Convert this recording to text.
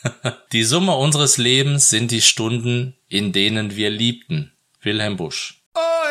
Die Summe unseres Lebens sind die Stunden, in denen wir liebten. Wilhelm Busch.